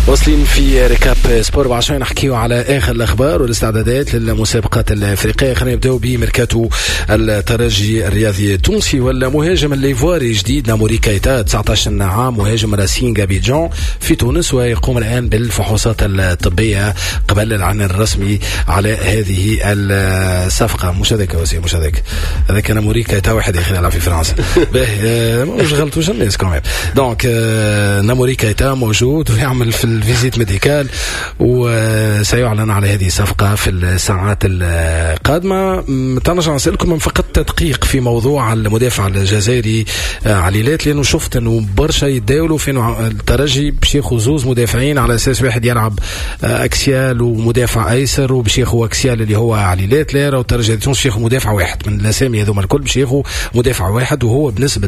واصلين في ريكاب سبور عشان نحكيو على اخر الاخبار والاستعدادات للمسابقات الافريقيه. خلينا نبداو بميركاتو الترجي الرياضي التونسي والمهاجم الليفواري جديد ناموري كايتا 19 عام مهاجم راسين أبيجان في تونس ويقوم الان بالفحوصات الطبيه قبل الإعلان الرسمي على هذه الصفقه. مش هذاك وسيم مش هذاك ناموري كايتا واحد يخلي يلعب في فرنسا مش غلطوش الناس كمان. دونك ناموري كايتا موجود ويعمل في الفيزيت ميديكال وسيعلن على هذه الصفقة في الساعات القادمة. تنرجع نسألكم من فقط تدقيق في موضوع المدافع الجزائري عليلات، لأنه شفت أنه برشا يتداولوا في الترجي باش ياخذ زوز مدافعين على أساس واحد يلعب أكسيال ومدافع أيسر وباش ياخذ أكسيال اللي هو عليلات. لا الترجي باش ياخذ مدافع واحد من الأسامي هذوما الكل باش ياخذ مدافع واحد وهو بنسبة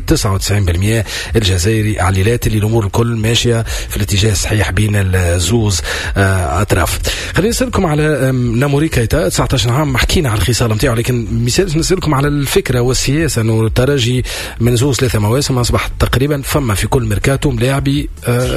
99% الجزائري عليلات اللي الأمور الكل ماشية في الاتجاه الصحيح بين الزوز اطراف. خلينا نسالكم على ناموري كايتا 19 عام، حكينا على الخصال نتاعو لكن مثال نسالكم على الفكره والسياسه انه الترجي من زوز 3 مواسم اصبح تقريبا فما في كل ميركاتو ملاعبي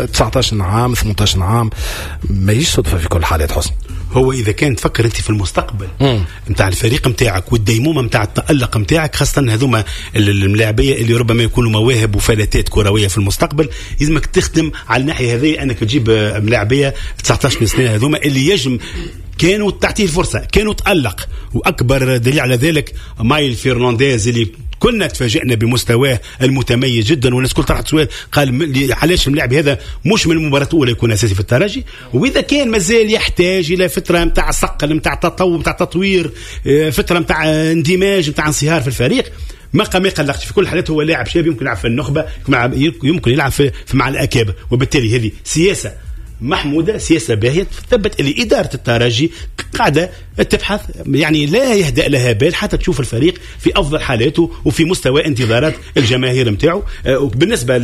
19 عام 18 عام، ما يجيش صدفه في كل حالات حسن. هو اذا كان تفكر انت في المستقبل نتاع الفريق نتاعك والديمومه نتاع التألق نتاعك، خاصه هذوما الملاعبيه اللي ربما يكونوا مواهب وفلاتات كرويه في المستقبل، لازمك تخدم على الناحيه هذه انك تجيب ملاعبيه 19 سنه هذوما اللي يجم كانوا تعطيه الفرصه كانوا تألق. واكبر دليل على ذلك مايل فرنانديز اللي كنا تفاجئنا بمستواه المتميز جدا، والناس كل طرحت سؤال قال علاش الملاعب هذا مش من المباراة الأولى يكون أساسي في الترجي، وإذا كان مازال يحتاج إلى فترة متاع صقل متاع تطور متاع تطوير فترة متاع اندماج متاع انصهار في الفريق ما يقلقش. في كل الحالات هو لاعب شاب يمكن يلعب في النخبة يمكن يلعب في مع الأكابر، وبالتالي هذه سياسة محمودة سياسة باهية تثبت اللي إدارة الترجي قاعدة تبحث يعني لا يهدأ لها بال حتى تشوف الفريق في أفضل حالاته وفي مستوى انتظارات الجماهير متاعه. بالنسبة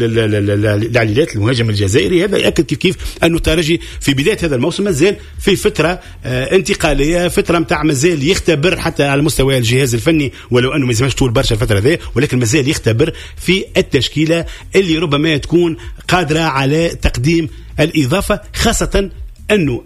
لعليلات المهاجم الجزائري هذا يأكد كيف أنه الترجي في بداية هذا الموسم مازال في فترة انتقالية، فترة متاع مازال يختبر حتى على مستوى الجهاز الفني، ولو أنه ما يزمش طول برشا الفترة ذي، ولكن مازال يختبر في التشكيلة اللي ربما تكون قادرة على تقديم الإضافة، خاصة أنه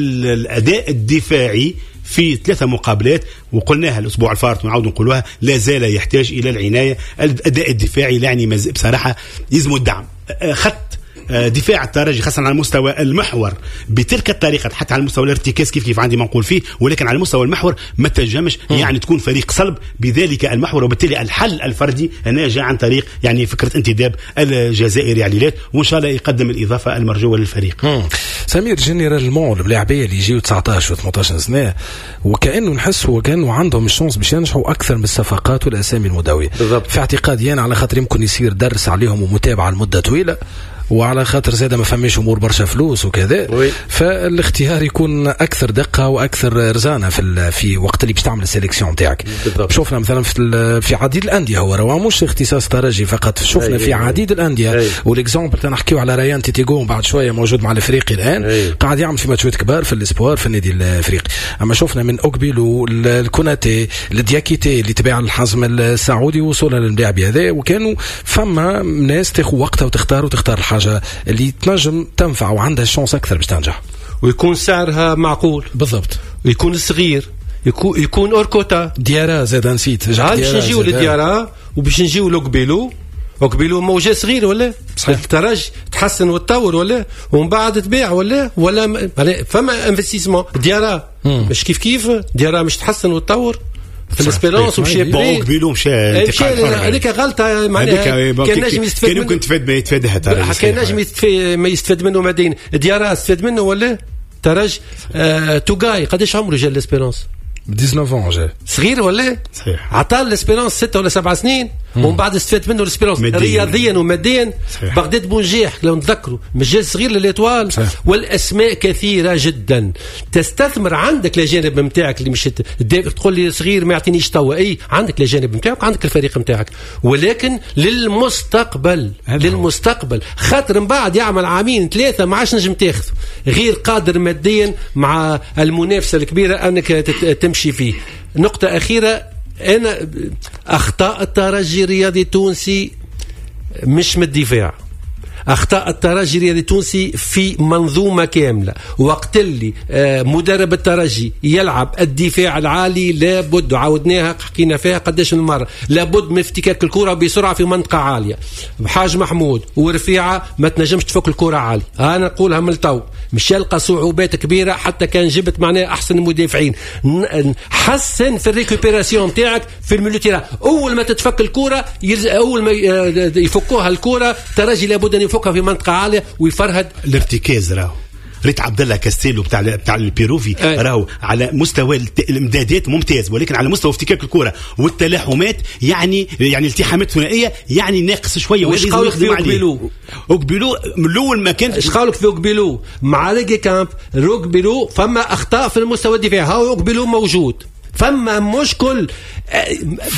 الأداء الدفاعي في 3 مقابلات وقلناها الأسبوع الفارط ونعود نقولها لا زال يحتاج إلى العناية. الأداء الدفاعي يعني بصراحة يزمو الدعم. خط دفاع الترجي خاصة على مستوى المحور بتلك الطريقة، حتى على مستوى الارتكاز كيف عندي ما نقول فيه، ولكن على مستوى المحور ما تنجمش يعني تكون فريق صلب بذلك المحور، وبالتالي الحل الفردي هنا جاء عن طريق يعني فكرة انتداب الجزائري عليلات، وإن شاء الله يقدم الإضافة المرجوة للفريق. سمير جنرالمون اللاعبية اللي يجيو 19 و 18 سنة وكأنه نحس وكأنه عندهم الشانس باش ينجحوا أكثر من الصفقات والأسامي المدوية في اعتقادي أنا، على خاطر يمكن يصير درس عليهم ومتابعة لمدة طويلة، وعلى خاطر زاده ما فماش امور برشا فلوس وكذا فالاختيار يكون اكثر دقه واكثر رزانه في وقت اللي باش تعمل السيليكسيون نتاعك. شفنا مثلا في عديد الانديه، هو مش اختصاص ترجي فقط، شفنا في عديد الانديه والاكزامبل تنحكيو على ريان تيتيغون بعد شويه موجود مع الافريقي الان قاعد يعمل في ماتشات كبار في الاسبوار في النادي الافريقي. اما شفنا من اوكبيل والكوناتي الدياكيتي اللي تبع الحزم السعودي وصولا للاعب هذا، وكانوا فما ناس تاخذ وقتها وتختار الحاجه اللي تنجم تنفع وعندها الشانس اكثر باش تنجح، ويكون سعرها معقول بالضبط، ويكون صغير، يكون اوركوتا ديارا زاد نسيت باش نجيو لديارا وباش نجيو لوكبيلو موجه صغير ولا الترجي تحسن وتطور ولا ومن بعد تبيع ولا فما انفستيسمون ديارا مش كيف ديارا مش تحسن وتطور في الاسبيرانس ومشي بيلو مشى هذيك غلطه معناها كان نجم يستفاد منه، كنت يتفادها ترى كان نجم ما يستفاد منه مدين ديارا استفاد منه ولا ترج توغاي قداش عمره جا الاسبيرانس 19 جا صغير ولا صحيح، عطى الاسبيرانس 6 ولا 7 سنين ومن بعد استفاد منه الاسبيرانس رياضيا وماديا. بغداد بونجيح لو نتذكروا مجال صغير للإطوال، والاسماء كثيره جدا. تستثمر عندك الجانب نتاعك اللي مش تقول لي صغير ما يعطينيش توا، اي عندك الجانب نتاعك عندك الفريق نتاعك، ولكن للمستقبل خاطر من بعد يعمل عامين 3 ما عادش نجم تاخذ غير قادر ماديا مع المنافسه الكبيره انك تمشي فيه. نقطه اخيره، أنا أخطاء الترجي الرياضي التونسي مش من الدفاع، أخطاء الترجي الرياضي التونسي في منظومة كاملة. وقت اللي مدرب الترجي يلعب الدفاع العالي لابد، عودناها حكينا فيها قداش من مرة، لابد من افتكاك الكرة بسرعة في منطقة عالية. حاج محمود ورفيعة ما تنجمش تفك الكرة عالي، أنا نقولها من التو، مش يلقى صعوبات كبيرة حتى كان جبت معناه أحسن المدافعين. حسن في الريكوبيراسيون تاعك في الميلوتيرا، أول ما تتفك الكرة أول ما يفكوها الكرة ترجي لابد أن يفكها في منطقة عالية ويفرهد الارتكاز. راهو ريت عبد الله كاستيلو بتاع البيروفي راهو على مستوى الامدادات ممتاز، ولكن على مستوى افتكاك الكرة والتلاحمات يعني التحامات ثنائيه يعني ناقص شويه. واش قالك في اوكبيلو من الاول ما كانش. ايش قالك في اوكبيلو مع ريجي كامب؟ اوكبيلو فما اخطاء في المستوى الدفاعي، هاو اوكبيلو موجود، فما مشكل في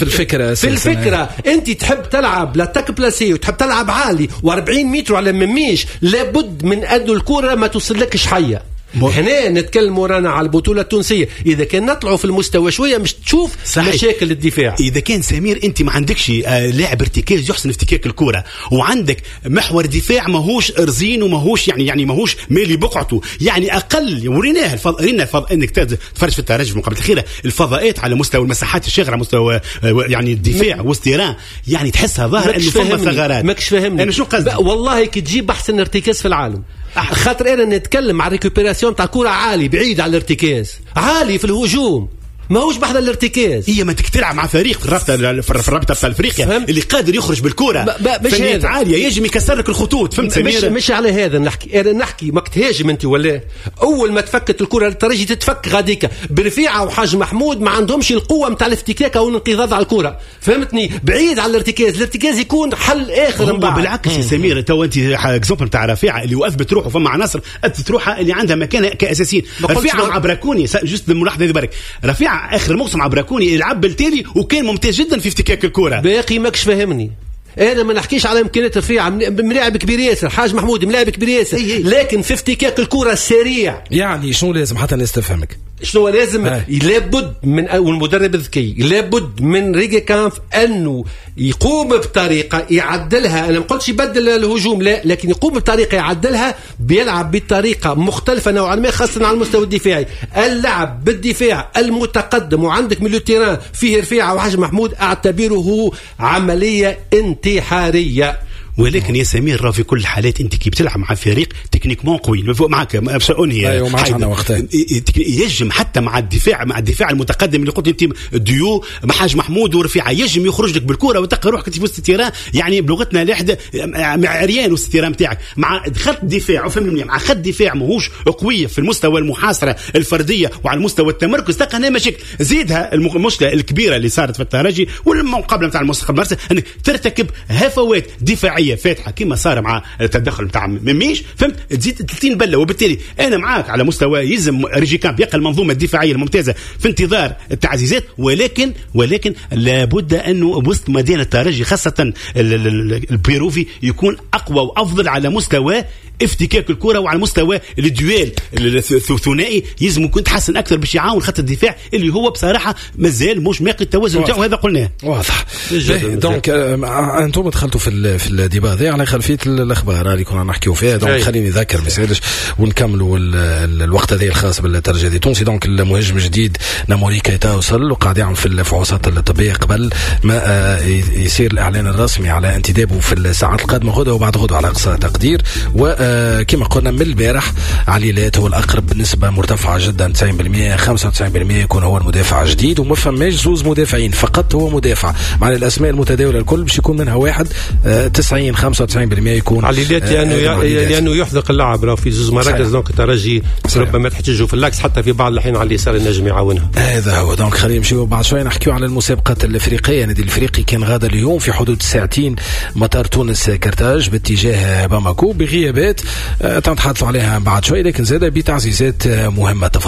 الفكرة انت تحب تلعب لا تك بلاسي وتحب تلعب عالي و40 متر على مميش، لابد من أن الكرة ما توصلكش حية. هنا نتكلم رانا على البطولة التونسية، إذا كان نطلعوا في المستوى شوية مش تشوف صحيح. مشاكل الدفاع. إذا كان سمير أنت ما عندكش لاعب ارتكاز يحسن افتكاك الكرة، وعندك محور دفاع ماهوش رزين وماهوش يعني ماهوش مالي بقعته، يعني أقل وريناه أنك تفرج في الترجي في المقابلة الأخيرة الفضاءات على مستوى المساحات الشاغرة على مستوى يعني الدفاع واستيران، يعني تحسها ظاهر أنه فما ثغرات. ماكش فاهمني أنا شو قصدي؟ والله كي تجيب أحسن ارتكاز في العالم، خاطر انا نتكلم عن ريكوبيراسيون تاع كرة عالي بعيد على الارتكاز، عالي في الهجوم ماهوش بحذا الارتكاز. هي ما تلعب مع فريق في الرابطه بتاع افريقيا اللي قادر يخرج بالكره فنيات عاليه يجم يكسر لك الخطوط. فهمت سمير؟ مش على هذا نحكي، انا نحكي ما تهاجم انت ولا اول ما تفكت الكره الترجي تتفك غاديكا برفيعه وحاج محمود ما عندهمش القوه نتاع الافتكاك او الانقضاض على الكره. فهمتني؟ بعيد على الارتكاز يكون حل اخر من بعد. بالعكس يا سمير، تو انت اكزومبل نتاع رفيعه اللي واثبت روحه، فما عناصر اثبت روحها اللي عندها مكانها كاساسيين. رفيعه مع براكوني جست الملاحظه هذه برك، رفيعه اخر موسم مع براكوني يلعب بالتالي وكان ممتاز جدا في افتكاك الكره. باقي ماكش فاهمني، انا ما نحكيش على امكانيات رفيعه، ملاعب كبير ياسر، حاج محمود ملاعب كبير ياسر، لكن في افتكاك الكره السريع يعني شنو لازم حتى الناس تفهمك؟ شنو لازم؟ لابد من المدرب الذكي، لابد من ريجي كامف انه يقوم بطريقه يعدلها. انا ما قلتش يبدل الهجوم لا، لكن يقوم بطريقه يعدلها، بيلعب بطريقه مختلفه نوعا ما خاصه على المستوى الدفاعي. اللعب بالدفاع المتقدم وعندك ميلو تيران فيه رفيعه وحاج محمود اعتبره عمليه انتحاريه. ولكن يا سمير راه في كل الحالات انت كي بتلعب مع فريق تكنيكمون قوي معك يجم حتى مع الدفاع المتقدم اللي قلت انت ديو مع حاج محمود ورفيعه يجم يخرج لك بالكره وتلقى روحك في وسط التيران، يعني بلغتنا الواحده مع عريان وسط التيران نتاعك مع خط دفاع. وفهمني مع خط دفاع ماهوش قويه في المستوى المحاصره الفرديه وعلى المستوى التمركز تلقى هنا مشاكل. زيدها المشكله الكبيره اللي صارت في الترجي والمقابله نتاع المنتخب المرسى انك ترتكب هفوات دفاعيه فاتحه كما صار مع التدخل نتاع مميش. فهمت؟ تزيد 30 بله. وبالتالي انا معاك على مستوى يلزم ريجي كامب يقل المنظومه الدفاعيه الممتازه في انتظار التعزيزات، ولكن لابد انه وسط مدينه الترجي خاصه البيروفي يكون اقوى وافضل على مستوى افتكاك الكره وعلى مستوى الديوال الثنائي. يلزم يكون تحسن اكثر باش يعاون خط الدفاع اللي هو بصراحه مازال مش ماقي التوازن نتاعو. هذا قلناه واضح. دونك انتم دخلتوا في الديبا هذا على خلفيه الاخبار اللي كنا نحكيو فيها. دونك خليني نذكر ما يسالش ونكملوا الوقت هذا الخاص بالترجي التونسي. دونك المهاجم الجديد ناموري كيتا وصل وقاعد يعمل في الفحوصات الطبيه قبل ما يصير الاعلان الرسمي على انتدابه في الساعات القادمه غدا وبعد غدا على اقصى تقدير. وكما قلنا من البارح عليلات هو الاقرب بنسبه مرتفعه جدا 90% 95% يكون هو المدافع الجديد، وما فماش زوز مدافعين فقط، هو مدافع مع الاسماء المتداوله الكل باش يكون منها واحد 90-95% يكون عليلات لانه يحذق اللعب راه في زوز مراكز. دونك الترجي ربما تحتاجوا في اللاكس حتى في بعض الحين على اليسار النجم يعاونها. هذا هو. دونك خلينا نمشيو بعد شويه نحكيو على المسابقات الافريقيه. النادي الافريقي كان غدا اليوم في حدود ساعتين مطار تونس كرتاج باتجاه باماكو بغيابات تنتحدثوا عليها بعد شويه، لكن زاد بتعزيزات مهمه.